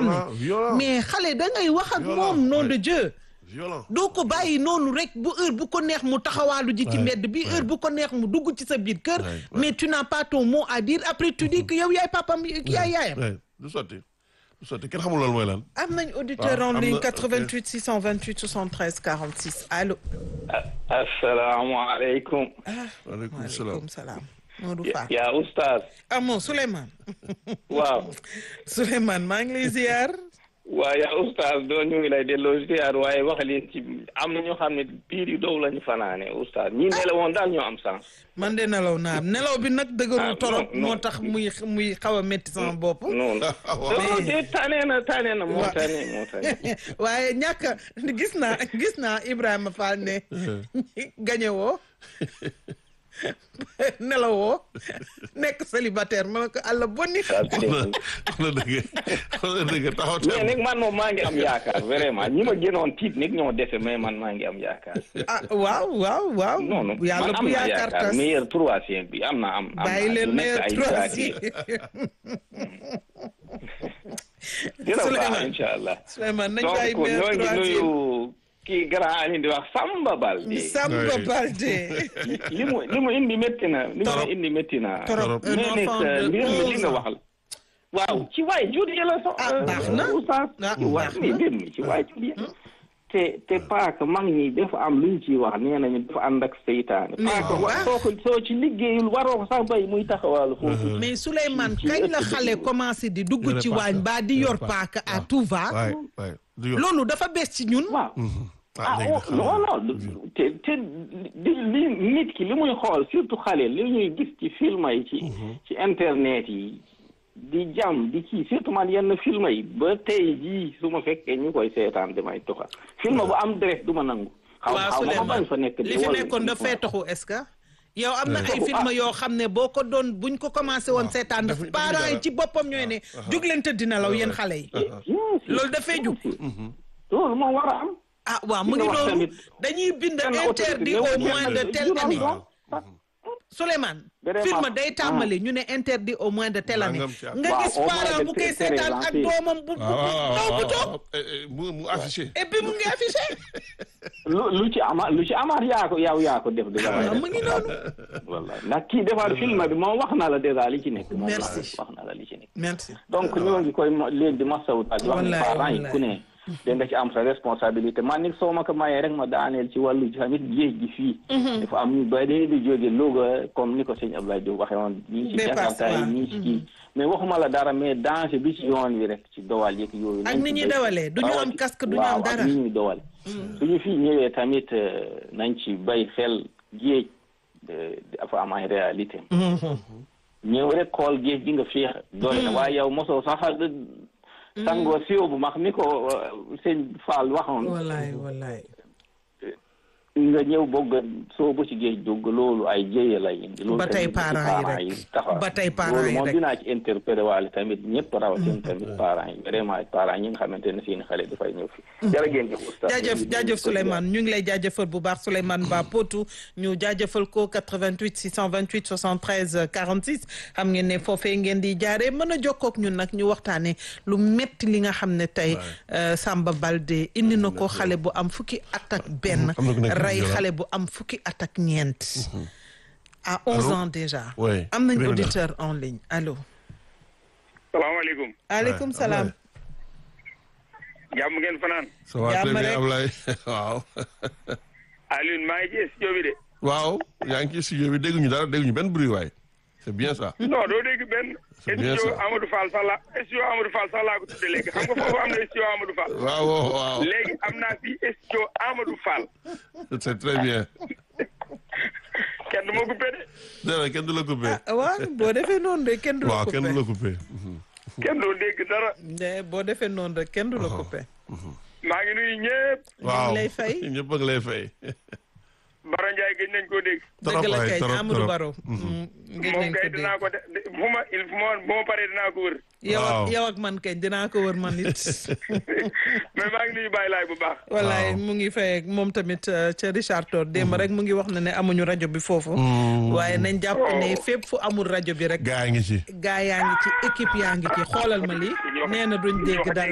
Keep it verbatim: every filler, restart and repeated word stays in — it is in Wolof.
xam ne mais xale da ngay wax ak moom nom de Dieu violent doo ko bàyyi noonu rek bu heure bu ko neex mu taxawaalu ji ci mbedd bi heure bu ko neex mu dugg ci sa biir kër mais tu n'as pas ton mot à dire après tu dis que yow yaay papam yaay yaayam du sotti du sotti kenn xamul loolu mooy lan am nañ auditeur en ligne quatre-vingt-huit six cent vingt-huit soixante-treize quarante-six allo asalaamaaleykum waaleykum salaam salaam Modou Fall yaa oustaz ah mon Souleymane waaw Souleymane maa ngi lay ziar waaw yaa oustaz doo ñu ngi lay delloo ziar waaye wax leen ci am na ñoo xam ne biir yu dow lañu fanaane oustaz ñi nelawoon daal ñoo am sens man de nelaw naa nelaw bi nag dëgërul torop moo tax muy muy xaw a métti sama bopp non non de tane na tane na moo tane moo tane waaye ñàkk gis naa gis naa Ibrahima Fall ne gañe woo nelawoo nekk célibataire ma ne ko àlla bonni wax na dëgg wax na dëgg taxaw mais nag man moom maa ngi am yaakaar vraiment ñi ma gënoon tiit nag ñoo dese mais man maa ngi am yaakaar ah waaw waaw waaw non non yàlla bu yaakaar tas meilleur troisième bi am na am am bàyyi leen meilleur troisième dina baax incha allah Souleymane nañ bàyyi donc meilleur ñoo ngi troisième nuyu kii grand Aliou di wax Samba Balde Samba Balde li mu li mu indi métti na li mu indi métti na trop un mais enfant nag de mbir mi li onze nga ans waxal waaw ci waay jur yi la so ah baax na oustaz ah ci waay baax mi na mbir mi ci waay jur yi te te paaka mag ñi dafa am luñ ciy wax nee nañu dafa ànd ak seytaane paaka wa soo ko soo ci liggéeyul waroo ko sax bay muy taxawaalu foofu mais Souleymane kañ la xale commencé di dugg ci waañ ba di yor paaka à tout va waay waay du yor loolu dafa bees ci ñun waaw ah ah léegi oh, non non te te di li nit ki li muy xool surtout xale li ñuy gis ci film yi ci ci internet yi di jam di kii surtout man yenn film yi ba tey jii su ma fekkee ñu koy seetaan damay toxal film bu am direct du ma nangu xaw waaw xaw ma bañ fa nekk li fi nekkoon dafay taxu est-ce que yow am na ay film yoo xam ne boo ko doon buñ ko commencé woon seetaan daf parents yi ci boppam ñooy ne jug leen tëdd nelaw yéen xale yi loolu dafay jug loolu moo war a am ah waaw mu ngi noonu dañuy bind interdit au moins de telle année Souleymane film day tàmbali ñu ne interdit au moins de telle année nga gis parent bu koy seetaan ak doomam bu bu bu toog mu mu affiché et puis mu ngi affiché lu lu ci ama lu ci amaat yaa ko yow yaa ko def dëgg mu ngi noonu wallahi ndax kii defar film bi moom wax na la déjà li ci nekk moom merci wax na la li ci nekk merci donc ñoo ngi koy léegi di masawu daal di wax ne parents yi ku ne da nga ci am sa responsabilité man nit soo ma ko mayee rek ma daaneel ci wàllu tamit géej gi fii dafa am ñu ba dañuy di jóge Louga comme ni ko sëñ Abdoulaye Diop waxee woon ñii ci Jakarta yi ñii ci kii mais waxuma la dara mais danger bi ci yoon wi rek ci dowal yeeg yooyu ak ni ñuy dawalee du ñu am casque du ñu am dara waaw ak ni ñuy dowal suñu fii ñëwee tamit nañ ci bay xel géej dafa am ay réalité ñëw rek xool géej gi nga féex doy na waaye yow mosoo sax sangoo siwo bu mag ni ko sëñ Fall waxoon wallaay wallaay nga ñëw bëgg soobu ci géej dugg loolu ay jéye lay indi loolu ba tey parents yi rek taxaw ba tey parents loolu yi moom rek dinaa ci interpellé waale tamit ñëpp rawatina tamit parents yi vraiment parents ñi nga xamante ne seeni xale dafay ñëw fi jërë ngeen jëf oustaz jaajëf jaajëf Souleymane ñu ngi lay jaajëfal bu baax Souleymane Ba Potou ñu jaajëfal ko quatre-vingt-huit six cent vingt-huit soixante-treize quarante-six xam ngeen ne foofee ngeen di jaaree mën a jokkoo ak ñun nag ñu waxtaane lu metti li nga xam ne tey Samba Balde indi na ko xale bu am fukki at ak benn rey xale bu am fukki at ak ñeent à onze ans déjà am nañ auditeur en ligne allo salaamaaleykum aleykum salaam jàmm ngeen fanaan jàmm rek Ablaye waaw Alioune maa ngi ci studio bi de waaw yaa ngi ci studio bi dégguñu dara dégguñu benn bruit waay c'est bien ça non doo dégg benn c'est bien studio ça Amadou Fall sax la studio Amadou Fall sax laa ko tudde léegi xam nga foofu am na studio Amadou Fall waaw waaw léegi am naa fi studio Amadou Fall c'est très bien kenn du ma coupé de dara kenn du la coupé waaw boo defee noonu de kenn du la waaw coupé kenn du la coupé kenn doo dégg dara de boo defee noonu rek kenn du la coupé maa ngi nuyu ñëpp waaw lay fay ñëpp a ngi lay fay Baro Ndiaye gëj nañ koo dégg dëgg la kay trop, Amadou trop. Baro moom kay dinaa ko de fu ma il fu ma bu ma paree dinaa ko wër yow ak Waaw. yow ak man kay dinaa ko wër man it mais maa ngi nuyu Baye Laay bu baax wallaay mu ngi fay ak moom tamit euh, ca Richard Toll démb rek mu ngi wax na ne amuñu rajo bi foofu waaye nañ jàpp ne fépp fu amul rajo bi rek gaa ngi ci gaa yaa ngi ci équipe yaa ngi ci xoolal ma lii nee na duñ dégg dara